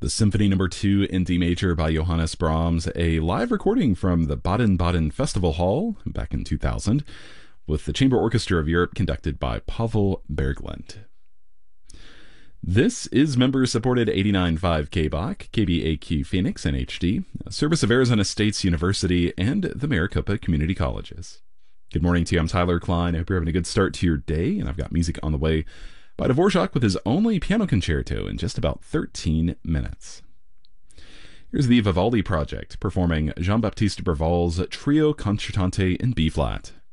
the Symphony No. 2 in D major by Johannes Brahms, a live recording from the Baden-Baden Festival Hall back in 2000, with the Chamber Orchestra of Europe conducted by Pavel Berglund. This is member-supported 89.5 KBAQ, KBAQ Phoenix and HD, a service of Arizona State University and the Maricopa Community Colleges. Good morning to you. I'm Tyler Klein. I hope you're having a good start to your day, and I've got music on the way by Dvorak with his only piano concerto in just about 13 minutes. Here's the Vivaldi Project performing Jean-Baptiste Berval's Trio Concertante in B-flat.